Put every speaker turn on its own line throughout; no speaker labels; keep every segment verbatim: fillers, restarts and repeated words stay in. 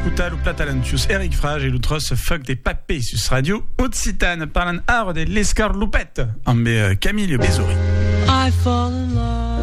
escutar o platalantius Eric Frage et l'outros fuck des papés sus radio Occitane parlant art de l'escarloupette amb uh, Camille Bezori.
I fall in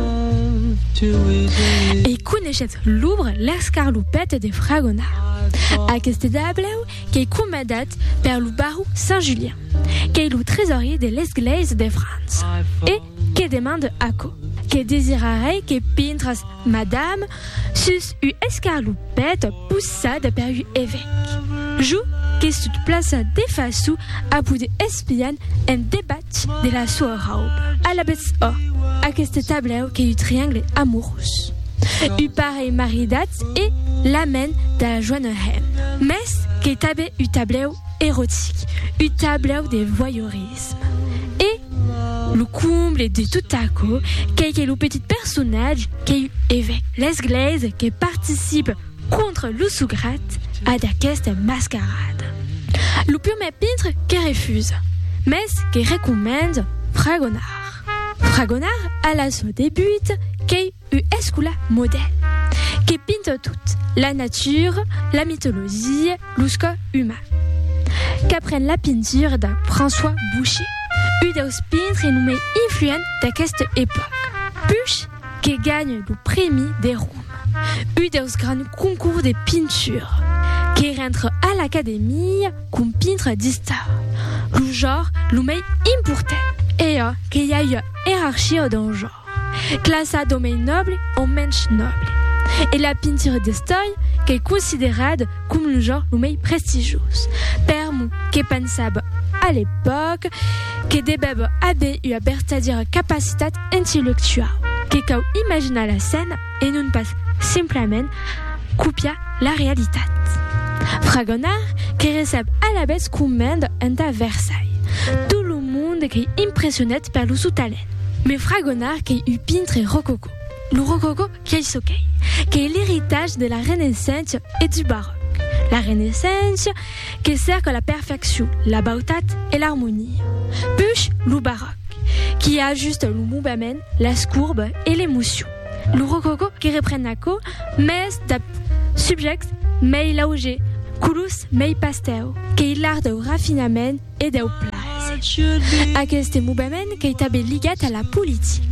love too easily.
Et coneixet l'ouvre l'escarloupette de Fragonard. Aquest tableu qu'est commandat per le barou Saint-Julien, qui est le trésorier de l'Église de France, et qui demande à co, qui désirerait que pintres madame sus u escarloupette poussade per u évêque. Jou qui se place de façou à bout d'espion en débat de la sua robe. À la bête o, aquest tableu qui est triangle amoureux. U pareil maridat et l'amène de la Joannehem. Mais qui tabe u tableu érotique, u tableu de voyeurisme. Et le comble de tout à coup, qui est le petit personnage qui est évêque. L'Église qui participe contre le sougrat à d'aqueste mascarade. Le premier peintre qui refuse, mais qui recommande Fragonard. Fragonard à la son début qui est escula modèle, qui peinte toute la nature, la mythologie, l'usco humain. Qu'apprenne la peinture de François Boucher, un des peintres nommé influent d'aqueste époque. Puis, qui gagne le prix des Roms, un des grands concours de peinture, qui rentre à l'académie comme peintre d'histoire. Le genre, le plus important, et qu'il y a une hiérarchie dans le genre, classée d'hommes nobles aux mensch nobles. Et la peinture d'histoire qui est considérée comme le genre le plus prestigieux. Permu qui pensable à l'époque, qui débebe avait eu à bertadir capacité intellectuelle, qui quand imagina la scène et non pas simplement copia la réalité. Fragonard qui reçoit à la base commande à Versailles. Tout le monde qui est impressionné par le sous-talent. Mais Fragonard qui est peintre rococo. Le rococo qui est soquet, qui est l'héritage de la Renaissance et du baroque. La Renaissance qui sert à la perfection, la beauté et l'harmonie. Puis le baroque qui ajuste le mouvement, la courbe et l'émotion. Le rococo qui reprend à co, mais d'ap subject, mais laugé, coulous, mais pastel, qui est l'art de raffinement et de place. Aquest mouvement qui est abé ligat à la politique,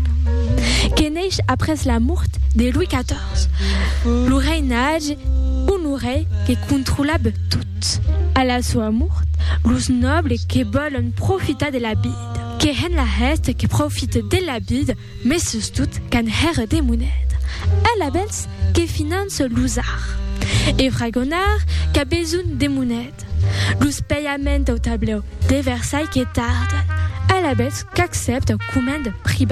qui naît après la mort de Louis quatorze. Le reinage, un rei qui contrôlable tout. À la sua mort, les nobles qui veulent profiter de la bide, qui ont la reste qui profite de la bide, mais surtout qu'un herre des monnaies. À la belle qui finance l'usard. Et Fragonard qui a besoin de monnaies. Les paiements au tableau de Versailles qui tardent. À la belle qui accepte commande private.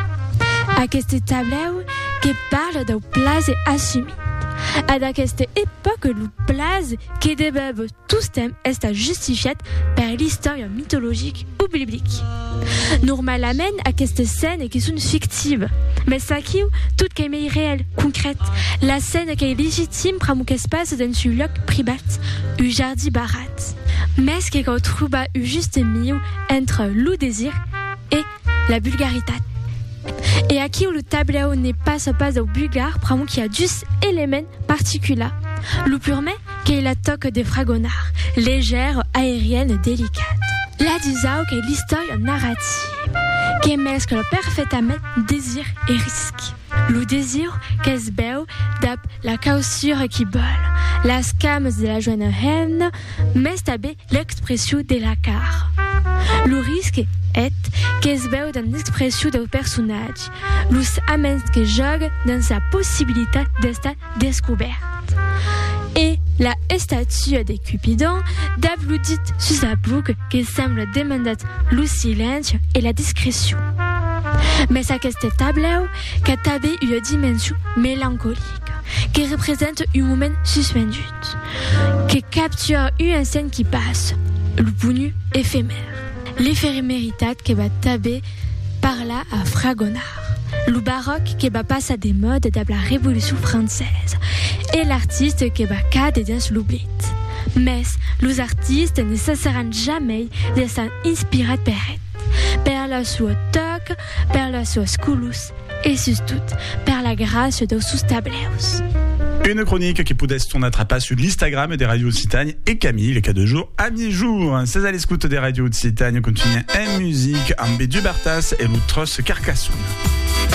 Aquest tableau qui parle de place assumée. À cette époque, le place qui débebe tout ce thème est justifié par l'histoire mythologique ou biblique. Normalement, à cette scène qui sont fictives, mais ça qui est tout qui est réel, concrète. La scène qui est légitime pour un espace dans un lieu privé, un jardin barat. Mais ce qui est trouve un juste milieu entre le désir et la vulgarité. Et à qui le tableau n'est pas ce pas au bulgare, prend qu'il y a deux éléments particuliers. Le premier, qui est la toque de Fragonard, légère, aérienne, délicate. La deuxième, qui est l'histoire narrative, qui mescle parfaitement désir et risque. Le désir, qui est beau, d'ap la causure qui bolle, la scam de la jeune haine, mais tabé l'expression de la car. Le risque est que se beau dans l'expression du personnage, los amens que jogue dans sa possibilité d'être découverte. Et la statue de Cupidon d'applaudit sur sa boucle qui semble demander le silence et la discrétion. Mais à ce tableau, qui a une dimension mélancolique, qui représente un moment suspendu, qui capture une scène qui passe, le bonheur éphémère. L'éphémérité qui va taber par là à Fragonard, le baroque qui va passer des modes de la Révolution française et l'artiste qui va cadrer dans l'oubli. Mais les artistes ne cesseront jamais de s'en inspirer par la sua toque, par la sua sculus et surtout par la grâce de sus tableus.
Une chronique qui peut être attrapée sur l'Instagram des radios Occitanie et Camille, les cas de jour à mi-jour. C'est à l'écoute des radios Occitanie, on continue en musique, en B du Bartas et l'Outros Carcassonne.